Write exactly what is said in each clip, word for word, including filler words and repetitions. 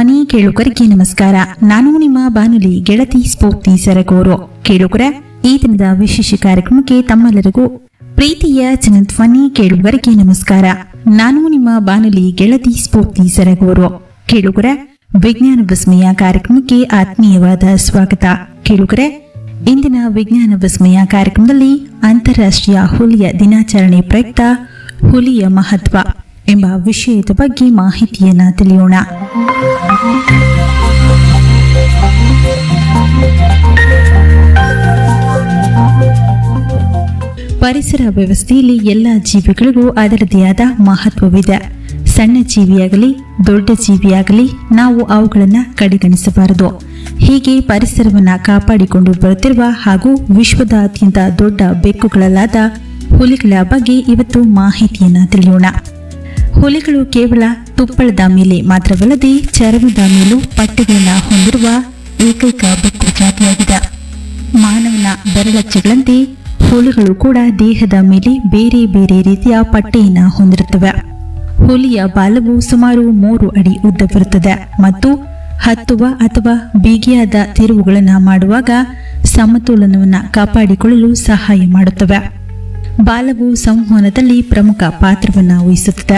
ಜನಧ್ವನಿ ಕೇಳುಗರಿಗೆ ನಮಸ್ಕಾರ. ನಾನು ನಿಮ್ಮ ಬಾನುಲಿ ಗೆಳತಿ ಸ್ಫೂರ್ತಿ ಸರಗೂರು. ಕೇಳುಗರ ಈ ದಿನದ ವಿಶೇಷ ಕಾರ್ಯಕ್ರಮಕ್ಕೆ ತಮ್ಮೆಲ್ಲರಿಗೂ ಪ್ರೀತಿಯ ಜನಧ್ವನಿ ಕೇಳುಗರಿಗೆ ನಮಸ್ಕಾರ. ನಾನು ನಿಮ್ಮ ಬಾನುಲಿ ಗೆಳತಿ ಸ್ಫೂರ್ತಿ ಸರಗೂರು. ಕೇಳುಗರ ವಿಜ್ಞಾನ ವಿಸ್ಮಯ ಕಾರ್ಯಕ್ರಮಕ್ಕೆ ಆತ್ಮೀಯವಾದ ಸ್ವಾಗತ. ಕೇಳುಗರೆ, ಇಂದಿನ ವಿಜ್ಞಾನ ವಿಸ್ಮಯ ಕಾರ್ಯಕ್ರಮದಲ್ಲಿ ಅಂತಾರಾಷ್ಟ್ರೀಯ ಹುಲಿಯ ದಿನಾಚರಣೆ ಪ್ರಯುಕ್ತ ಹುಲಿಯ ಮಹತ್ವ ಎಂಬ ವಿಷಯದ ಬಗ್ಗೆ ಮಾಹಿತಿಯನ್ನ ತಿಳಿಯೋಣ. ಪರಿಸರ ವ್ಯವಸ್ಥೆಯಲ್ಲಿ ಎಲ್ಲ ಜೀವಿಗಳಿಗೂ ಅದರದೇ ಆದ ಮಹತ್ವವಿದೆ. ಸಣ್ಣ ಜೀವಿಯಾಗಲಿ ದೊಡ್ಡ ಜೀವಿಯಾಗಲಿ ನಾವು ಅವುಗಳನ್ನು ಕಡೆಗಣಿಸಬಾರದು. ಹೀಗೆ ಪರಿಸರವನ್ನು ಕಾಪಾಡಿಕೊಂಡು ಬರುತ್ತಿರುವ ಹಾಗೂ ವಿಶ್ವದ ಅತ್ಯಂತ ದೊಡ್ಡ ಬೆಕ್ಕುಗಳಲ್ಲಾದ ಹುಲಿಗಳ ಬಗ್ಗೆ ಇವತ್ತು ಮಾಹಿತಿಯನ್ನ ತಿಳಿಯೋಣ. ಹುಲಿಗಳು ಕೇವಲ ತುಪ್ಪಳದ ಮೇಲೆ ಮಾತ್ರವಲ್ಲದೆ ಚರ್ಮದ ಮೇಲೂ ಪಟ್ಟೆಗಳನ್ನು ಹೊಂದಿರುವ ಏಕೈಕ ಬೆಕ್ಕು ಜಾತಿಯಾಗಿದೆ. ಮಾನವನ ಬೆರಳಚ್ಚುಗಳಂತೆ ಹುಲಿಗಳು ಕೂಡ ದೇಹದ ಮೇಲೆ ಬೇರೆ ಬೇರೆ ರೀತಿಯ ಪಟ್ಟೆಯನ್ನು ಹೊಂದಿರುತ್ತವೆ. ಹುಲಿಯ ಬಾಲವು ಸುಮಾರು ಮೂರು ಅಡಿ ಉದ್ದವಿರುತ್ತದೆ ಮತ್ತು ಹತ್ತುವ ಅಥವಾ ಬಿಗಿಯಾದ ತಿರುವುಗಳನ್ನು ಮಾಡುವಾಗ ಸಮತೋಲನವನ್ನು ಕಾಪಾಡಿಕೊಳ್ಳಲು ಸಹಾಯ ಮಾಡುತ್ತವೆ. ಬಾಲವು ಸಂವಹನದಲ್ಲಿ ಪ್ರಮುಖ ಪಾತ್ರವನ್ನು ವಹಿಸುತ್ತದೆ.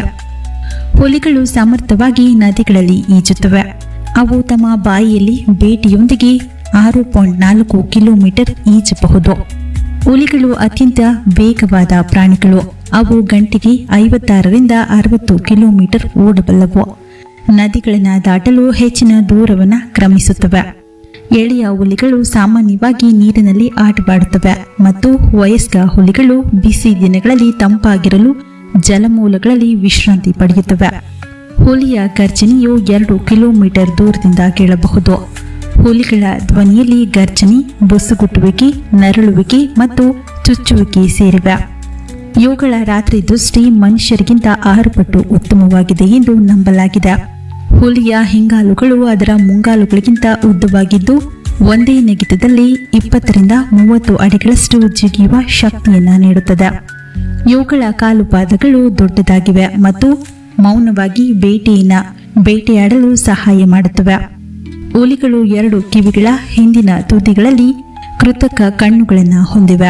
ಹುಲಿಗಳು ಸಮರ್ಥವಾಗಿ ನದಿಗಳಲ್ಲಿ ಈಜುತ್ತವೆ. ಅವು ತಮ್ಮ ಬಾಯಿಯಲ್ಲಿ ಬೇಟೆಯೊಂದಿಗೆ ಆರು ಪಾಯಿಂಟ್ ನಾಲ್ಕು ಕಿಲೋಮೀಟರ್ ಈಜಬಹುದು. ಹುಲಿಗಳು ಅತ್ಯಂತ ವೇಗವಾದ ಪ್ರಾಣಿಗಳು. ಅವು ಗಂಟೆಗೆ ಐವತ್ತಾರರಿಂದ ಅರವತ್ತು ಕಿಲೋಮೀಟರ್ ಓಡಬಲ್ಲವು. ನದಿಗಳನ್ನು ದಾಟಲು ಹೆಚ್ಚಿನ ದೂರವನ್ನು ಕ್ರಮಿಸುತ್ತವೆ. ಎಳೆಯ ಹುಲಿಗಳು ಸಾಮಾನ್ಯವಾಗಿ ನೀರಿನಲ್ಲಿ ಆಟವಾಡುತ್ತವೆ ಮತ್ತು ವಯಸ್ಕ ಹುಲಿಗಳು ಬಿಸಿ ದಿನಗಳಲ್ಲಿ ತಂಪಾಗಿರಲು ಜಲಮೂಲಗಳಲ್ಲಿ ವಿಶ್ರಾಂತಿ ಪಡೆಯುತ್ತವೆ. ಹುಲಿಯ ಗರ್ಜನೆಯು ಎರಡು ಕಿಲೋಮೀಟರ್ ದೂರದಿಂದ ಕೇಳಬಹುದು. ಹುಲಿಗಳ ಧ್ವನಿಯಲ್ಲಿ ಗರ್ಜನೆ, ಬುಸುಗುಟ್ಟುವಿಕೆ, ನರಳುವಿಕೆ ಮತ್ತು ಚುಚ್ಚುವಿಕೆ ಸೇರಿವೆ. ಇವುಗಳ ರಾತ್ರಿ ದೃಷ್ಟಿ ಮನುಷ್ಯರಿಗಿಂತ ಆರು ಪಟ್ಟು ಉತ್ತಮವಾಗಿದೆ ಎಂದು ನಂಬಲಾಗಿದೆ. ಹುಲಿಯ ಹಿಂಗಾಲುಗಳು ಅದರ ಮುಂಗಾಲುಗಳಿಗಿಂತ ಉದ್ದವಾಗಿದ್ದು ಒಂದೇ ನೆಗೆತದಲ್ಲಿ ಇಪ್ಪತ್ತರಿಂದ ಮೂವತ್ತು ಅಡಿಗಳಷ್ಟು ಜಿಗಿಯುವ ಶಕ್ತಿಯನ್ನ ನೀಡುತ್ತದೆ. ಇವುಗಳ ಕಾಲು ಪಾದಗಳು ದೊಡ್ಡದಾಗಿವೆ ಮತ್ತು ಮೌನವಾಗಿ ಬೇಟೆಯನ್ನ ಬೇಟೆಯಾಡಲು ಸಹಾಯ ಮಾಡುತ್ತವೆ. ಹುಲಿಗಳು ಎರಡು ಕಿವಿಗಳ ಹಿಂದಿನ ತುದಿಗಳಲ್ಲಿ ಕೃತಕ ಕಣ್ಣುಗಳನ್ನು ಹೊಂದಿವೆ.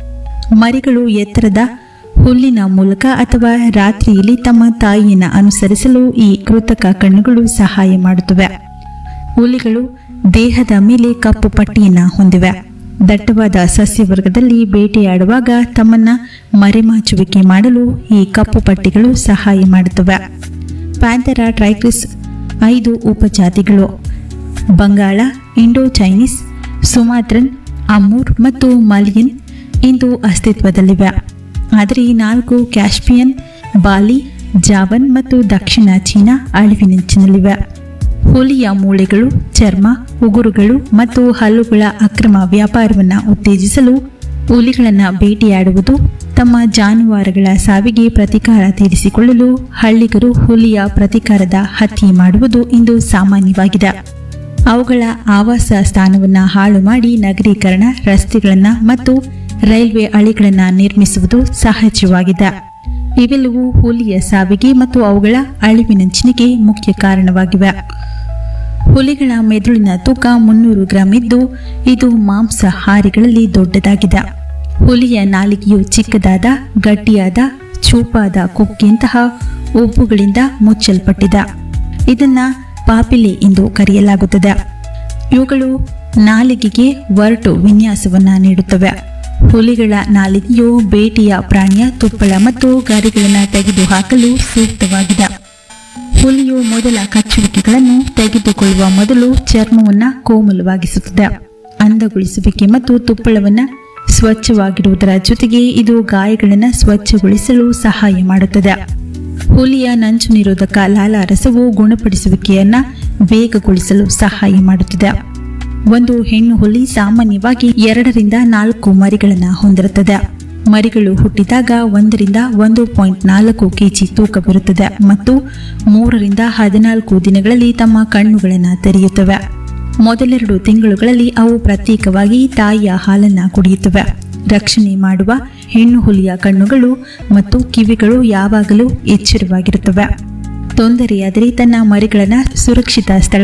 ಮರಿಗಳು ಎತ್ತರದ ಹುಲ್ಲಿನ ಮೂಲಕ ಅಥವಾ ರಾತ್ರಿಯಲ್ಲಿ ತಮ್ಮ ತಾಯಿಯನ್ನು ಅನುಸರಿಸಲು ಈ ಕೃತಕ ಕಣ್ಣುಗಳು ಸಹಾಯ ಮಾಡುತ್ತವೆ. ಹುಲಿಗಳು ದೇಹದ ಮೇಲೆ ಕಪ್ಪು ಪಟ್ಟಿಯನ್ನು ಹೊಂದಿವೆ. ದಟ್ಟವಾದ ಸಸ್ಯವರ್ಗದಲ್ಲಿ ಬೇಟೆಯಾಡುವಾಗ ತಮ್ಮನ್ನ ಮರೆಮಾಚುವಿಕೆ ಮಾಡಲು ಈ ಕಪ್ಪು ಪಟ್ಟಿಗಳು ಸಹಾಯ ಮಾಡುತ್ತವೆ. ಪ್ಯಾಂಥೆರಾ ಟ್ರೈಕ್ರಿಸ್ ಐದು ಉಪಜಾತಿಗಳು ಬಂಗಾಳ, ಇಂಡೋ ಚೈನೀಸ್, ಸುಮಾತ್ರನ್, ಅಮೂರ್ ಮತ್ತು ಮಲಿಯನ್ ಇಂದು ಅಸ್ತಿತ್ವದಲ್ಲಿವೆ. ಆದರೆ ನಾಲ್ಕು ಕ್ಯಾಸ್ಪಿಯನ್, ಬಾಲಿ, ಜಾವನ್ ಮತ್ತು ದಕ್ಷಿಣ ಚೀನಾ ಅಳಿವಿನಂಚಿನಲ್ಲಿವೆ. ಹುಲಿಯ ಮೂಳೆಗಳು, ಚರ್ಮ, ಉಗುರುಗಳು ಮತ್ತು ಹಲ್ಲುಗಳ ಅಕ್ರಮ ವ್ಯಾಪಾರವನ್ನು ಉತ್ತೇಜಿಸಲು ಹುಲಿಗಳನ್ನು ಬೇಟೆಯಾಡುವುದು, ತಮ್ಮ ಜಾನುವಾರುಗಳ ಸಾವಿಗೆ ಪ್ರತೀಕಾರ ತೀರಿಸಿಕೊಳ್ಳಲು ಹಳ್ಳಿಗರು ಹುಲಿಯ ಪ್ರತೀಕಾರದ ಹತ್ಯೆ ಮಾಡುವುದು ಇಂದು ಸಾಮಾನ್ಯವಾಗಿದೆ. ಅವುಗಳ ಆವಾಸ ಸ್ಥಾನವನ್ನು ಹಾಳು ಮಾಡಿ ನಗರೀಕರಣ, ರಸ್ತೆಗಳನ್ನು ಮತ್ತು ರೈಲ್ವೆ ಹಳಿಗಳನ್ನು ನಿರ್ಮಿಸುವುದು ಸಹಜವಾಗಿದೆ. ಇವೆಲ್ಲವೂ ಹುಲಿಯ ಸಾವಿಗೆ ಮತ್ತು ಅವುಗಳ ಅಳಿವಿನಂಚಿನಿಗೆ ಮುಖ್ಯ ಕಾರಣವಾಗಿವೆ. ಹುಲಿಗಳ ಮೆದುಳಿನ ತೂಕ ಮುನ್ನೂರು ಗ್ರಾಂ ಇದ್ದು ಇದು ಮಾಂಸಾಹಾರಿಗಳಲ್ಲಿ ದೊಡ್ಡದಾಗಿದೆ. ಹುಲಿಯ ನಾಲಿಗೆಯು ಚಿಕ್ಕದಾದ, ಗಟ್ಟಿಯಾದ, ಚೂಪಾದ ಕೊಕ್ಕಿಯಂತಹ ಉಬ್ಬುಗಳಿಂದ ಮುಚ್ಚಲ್ಪಟ್ಟಿದೆ. ಇದನ್ನ ಪಾಪಿಲೆ ಎಂದು ಕರೆಯಲಾಗುತ್ತದೆ. ಇವುಗಳು ನಾಲಿಗೆಗೆ ಒರಟು ವಿನ್ಯಾಸವನ್ನು ನೀಡುತ್ತವೆ. ಹುಲಿಗಳ ನಾಲಿಗೆಯು ಬೇಟೆಯ ಪ್ರಾಣಿಯ ತುಪ್ಪಳ ಮತ್ತು ಗರಿಗಳನ್ನು ತೆಗೆದುಹಾಕಲು ಸೂಕ್ತವಾಗಿದೆ. ಹುಲಿಯು ಮೊದಲ ಕಚ್ಚುವಿಕೆಗಳನ್ನು ತೆಗೆದುಕೊಳ್ಳುವ ಮೊದಲು ಚರ್ಮವನ್ನು ಕೋಮಲವಾಗಿಸುತ್ತದೆ. ಅಂದಗೊಳಿಸುವಿಕೆ ಮತ್ತು ತುಪ್ಪಳವನ್ನು ಸ್ವಚ್ಛವಾಗಿಡುವುದರ ಜೊತೆಗೆ ಇದು ಗಾಯಗಳನ್ನು ಸ್ವಚ್ಛಗೊಳಿಸಲು ಸಹಾಯ ಮಾಡುತ್ತದೆ. ಹುಲಿಯ ನಂಜು ನಿರೋಧಕ ಲಾಲಾರಸವು ಗುಣಪಡಿಸುವಿಕೆಯನ್ನು ವೇಗಗೊಳಿಸಲು ಸಹಾಯ ಮಾಡುತ್ತದೆ. ಒಂದು ಹೆಣ್ಣು ಹುಲಿ ಸಾಮಾನ್ಯವಾಗಿ ಎರಡರಿಂದ ನಾಲ್ಕು ಮರಿಗಳನ್ನು ಹೊಂದಿರುತ್ತದೆ. ಮರಿಗಳು ಹುಟ್ಟಿದಾಗ ಒಂದರಿಂದ ಒಂದು ಪಾಯಿಂಟ್ ನಾಲ್ಕು ಕೆಜಿ ತೂಕ ಬರುತ್ತದೆ ಮತ್ತು ಮೂರರಿಂದ ಹದಿನಾಲ್ಕು ದಿನಗಳಲ್ಲಿ ತಮ್ಮ ಕಣ್ಣುಗಳನ್ನು ತೆರೆಯುತ್ತವೆ. ಮೊದಲೆರಡು ತಿಂಗಳುಗಳಲ್ಲಿ ಅವು ಪ್ರತ್ಯೇಕವಾಗಿ ತಾಯಿಯ ಹಾಲನ್ನು ಕುಡಿಯುತ್ತವೆ. ರಕ್ಷಣೆ ಮಾಡುವ ಹೆಣ್ಣು ಹುಲಿಯ ಕಣ್ಣುಗಳು ಮತ್ತು ಕಿವಿಗಳು ಯಾವಾಗಲೂ ಎಚ್ಚರವಾಗಿರುತ್ತವೆ. ತೊಂದರೆಯಾದರೆ ತನ್ನ ಮರಿಗಳನ್ನು ಸುರಕ್ಷಿತ ಸ್ಥಳ